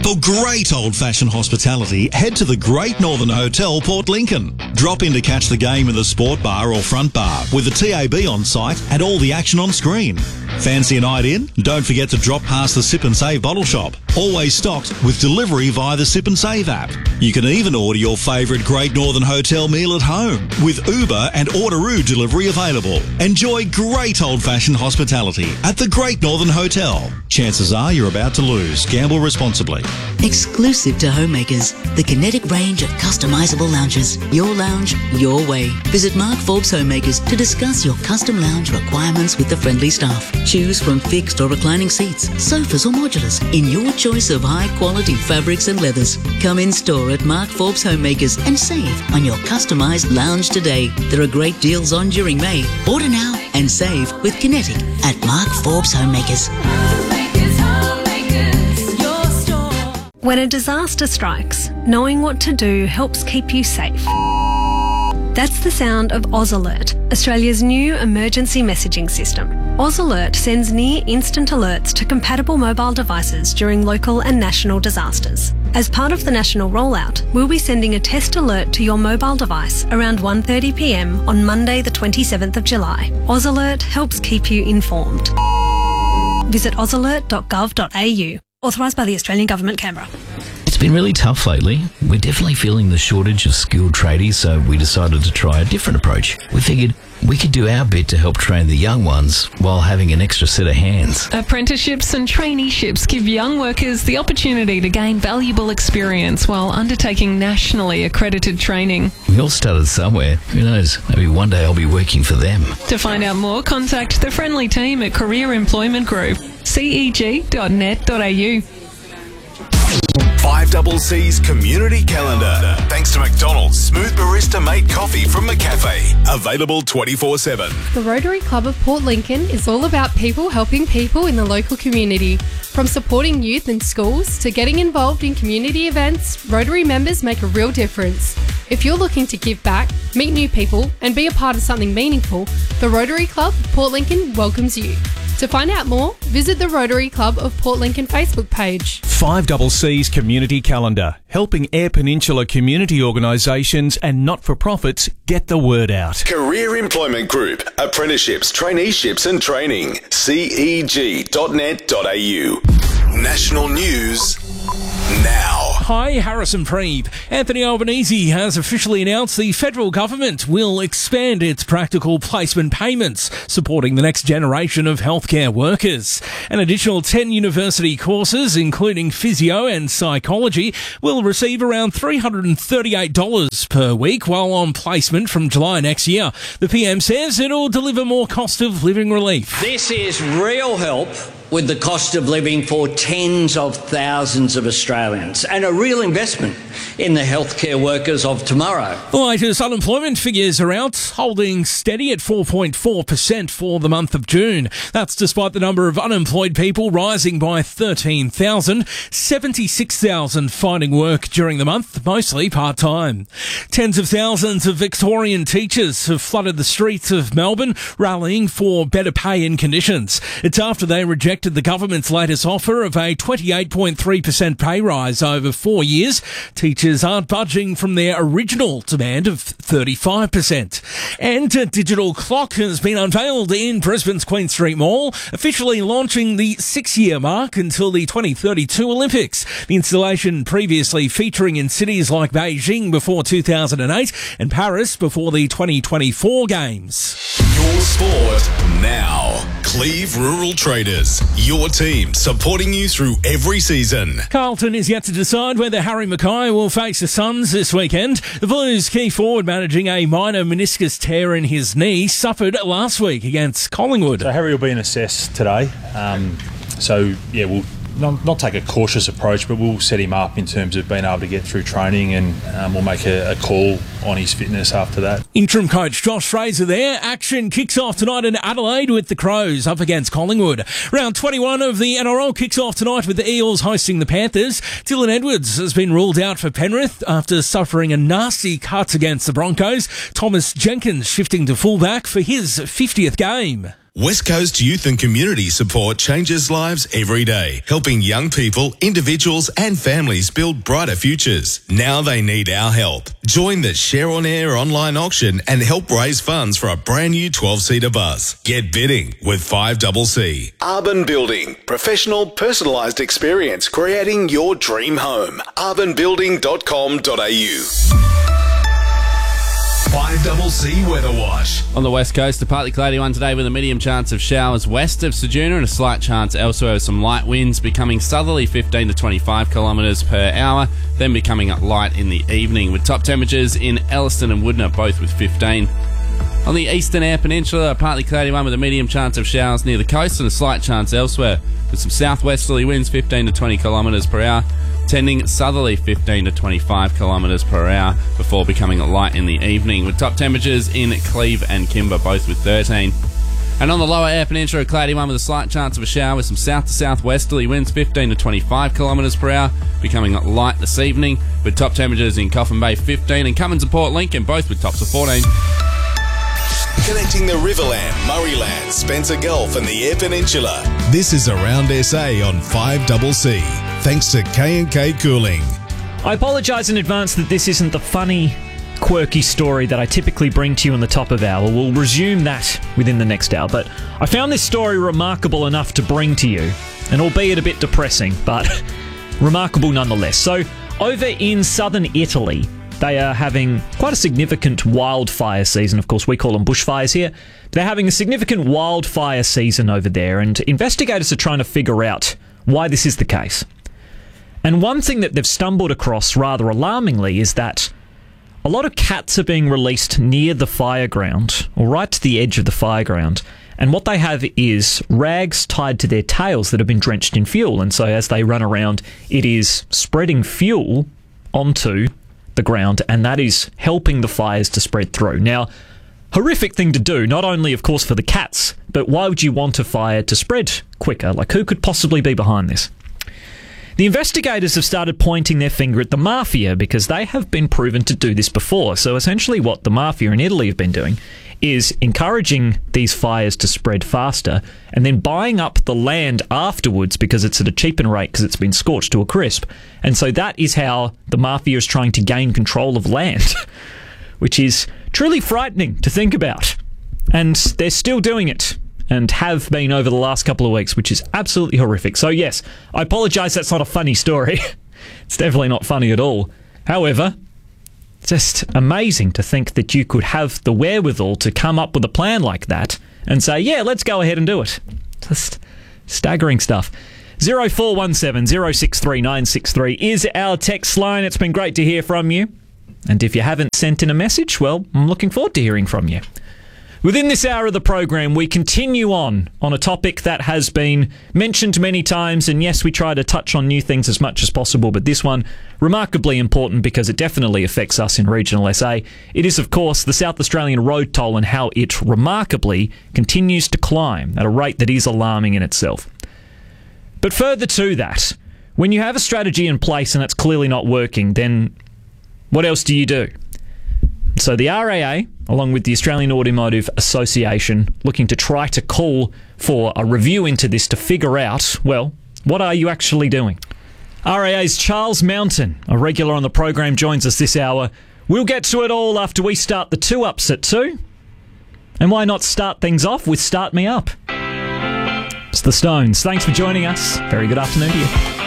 For great old-fashioned hospitality, head to the Great Northern Hotel, Port Lincoln. Drop in to catch the game in the sport bar or front bar with the TAB on site and all the action on screen. Fancy a night in? Don't forget to drop past the Sip and Save bottle shop. Always stocked with delivery via the Sip and Save app. You can even order your favourite Great Northern Hotel meal at home with Uber and Orderoo delivery available. Enjoy great old-fashioned hospitality at the Great Northern Hotel. Chances are you're about to lose. Gamble responsibly. Exclusive to homemakers, the Kinetic range of customisable lounges. Your lounge, your way. Visit Mark Forbes Homemakers to discuss your custom lounge requirements with the friendly staff. Choose from fixed or reclining seats, sofas or modulars in your choice of high-quality fabrics and leathers. Come in store at Mark Forbes Homemakers and save on your customised lounge today. There are great deals on during May. Order now and save with Kinetic at Mark Forbes Homemakers. When a disaster strikes, knowing what to do helps keep you safe. That's the sound of Oz Alert, Australia's new emergency messaging system. Oz Alert sends near-instant alerts to compatible mobile devices during local and national disasters. As part of the national rollout, we'll be sending a test alert to your mobile device around 1:30 p.m. on Monday the 27th of July. Oz Alert helps keep you informed. Visit ozalert.gov.au. Authorised by the Australian Government, Canberra. It's been really tough lately. We're definitely feeling the shortage of skilled tradies, so we decided to try a different approach. We figured we could do our bit to help train the young ones while having an extra set of hands. Apprenticeships and traineeships give young workers the opportunity to gain valuable experience while undertaking nationally accredited training. We all started somewhere. Who knows? Maybe one day I'll be working for them. To find out more, contact the friendly team at Career Employment Group, ceg.net.au. 5CC's Community Calendar. Thanks to McDonald's Smooth Barista Mate Coffee from McCafe. Available 24/7. The Rotary Club of Port Lincoln is all about people helping people in the local community. From supporting youth and schools to getting involved in community events, Rotary members make a real difference. If you're looking to give back, meet new people and be a part of something meaningful, the Rotary Club of Port Lincoln welcomes you. To find out more, visit the Rotary Club of Port Lincoln Facebook page. 5CC's Community Calendar, helping Eyre Peninsula community organisations and not-for-profits get the word out. Career Employment Group. Apprenticeships, traineeships and training. ceg.net.au. National news now. Hi, Harrison Preeb. Anthony Albanese has officially announced the federal government will expand its practical placement payments, supporting the next generation of healthcare workers. An additional 10 university courses, including physio and psychology, will receive around $338 per week while on placement from July next year. The PM says it'll deliver more cost of living relief. This is real help with the cost of living for tens of thousands of Australians and a real investment in the healthcare workers of tomorrow. The latest unemployment figures are out, holding steady at 4.4% for the month of June. That's despite the number of unemployed people rising by 13,000, 76,000 finding work during the month, mostly part-time. Tens of thousands of Victorian teachers have flooded the streets of Melbourne, rallying for better pay and conditions. It's after they rejected the government's latest offer of a 28.3% pay rise over 4 years. Teachers aren't budging from their original demand of 35%. And a digital clock has been unveiled in Brisbane's Queen Street Mall, officially launching the 6-year mark until the 2032 Olympics. The installation previously featuring in cities like Beijing before 2008 and Paris before the 2024 Games. Your sport now. Cleve Rural Traders. Your team supporting you through every season. Carlton is yet to decide whether Harry Mackay will face the Suns this weekend. The Blues' key forward managing a minor meniscus tear in his knee suffered last week against Collingwood. So Harry will be assessed today. We'll not take a cautious approach, but we'll set him up in terms of being able to get through training, and we'll make a call on his fitness after that. Interim coach Josh Fraser there. Action kicks off tonight in Adelaide with the Crows up against Collingwood. Round 21 of the NRL kicks off tonight with the Eels hosting the Panthers. Dylan Edwards has been ruled out for Penrith after suffering a nasty cut against the Broncos. Thomas Jenkins shifting to fullback for his 50th game. West Coast Youth and Community Support changes lives every day, helping young people, individuals and families build brighter futures. Now they need our help. Join the Share On Air online auction and help raise funds for a brand new 12-seater bus. Get bidding with 5CC. Arbon Building. Professional, personalised experience creating your dream home. arbonbuilding.com.au. 5CC Weather Watch. On the west coast, a partly cloudy one today with a medium chance of showers west of Ceduna and a slight chance elsewhere with some light winds becoming southerly 15 to 25 kilometres per hour, then becoming light in the evening with top temperatures in Elliston and Woodner both with 15. On the eastern Eyre Peninsula, a partly cloudy one with a medium chance of showers near the coast and a slight chance elsewhere with some southwesterly winds 15 to 20 kilometres per hour, tending southerly 15 to 25 kilometres per hour before becoming light in the evening with top temperatures in Cleve and Kimber both with 13. And on the lower Eyre Peninsula, a cloudy one with a slight chance of a shower with some south to southwesterly winds 15 to 25 kilometres per hour, becoming light this evening with top temperatures in Coffin Bay 15 and Cummins and Port Lincoln both with tops of 14. Connecting the Riverland, Murrayland, Spencer Gulf and the Eyre Peninsula. This is Around SA on 5CC. Thanks to K&K Cooling. I apologise in advance that this isn't the funny, quirky story that I typically bring to you in the top of hour. We'll resume that within the next hour. But I found this story remarkable enough to bring to you, and albeit a bit depressing, but remarkable nonetheless. So, over in southern Italy, they are having quite a significant wildfire season. Of course, we call them bushfires here. They're having a significant wildfire season over there, and investigators are trying to figure out why this is the case. And one thing that they've stumbled across rather alarmingly is that a lot of cats are being released near the fireground, or right to the edge of the fireground, and what they have is rags tied to their tails that have been drenched in fuel, and so as they run around, it is spreading fuel onto the ground, and that is helping the fires to spread through. Now, horrific thing to do, not only, of course, for the cats, but why would you want a fire to spread quicker? Like, who could possibly be behind this? The investigators have started pointing their finger at the mafia because they have been proven to do this before. So essentially what the mafia in Italy have been doing is encouraging these fires to spread faster and then buying up the land afterwards because it's at a cheaper rate because it's been scorched to a crisp. And so that is how the mafia is trying to gain control of land, which is truly frightening to think about. And they're still doing it, and have been over the last couple of weeks, which is absolutely horrific. So yes, I apologise that's not a funny story. It's definitely not funny at all. However, just amazing to think that you could have the wherewithal to come up with a plan like that and say, yeah, let's go ahead and do it. Just staggering stuff. 0417 063 963 is our text line. It's been great to hear from you. And if you haven't sent in a message, well, I'm looking forward to hearing from you. Within this hour of the program, we continue on a topic that has been mentioned many times, and yes, we try to touch on new things as much as possible, but this one, remarkably important because it definitely affects us in regional SA. It is, of course, the South Australian road toll and how it remarkably continues to climb at a rate that is alarming in itself. But further to that, when you have a strategy in place and it's clearly not working, then what else do you do? So the RAA, along with the Australian Automotive Association, looking to try to call for a review into this to figure out, well, what are you actually doing? RAA's Charles Mountain, a regular on the program, joins us this hour. We'll get to it all after we start the 2-ups at 2. And why not start things off with Start Me Up? It's the Stones. Thanks for joining us. Very good afternoon to you.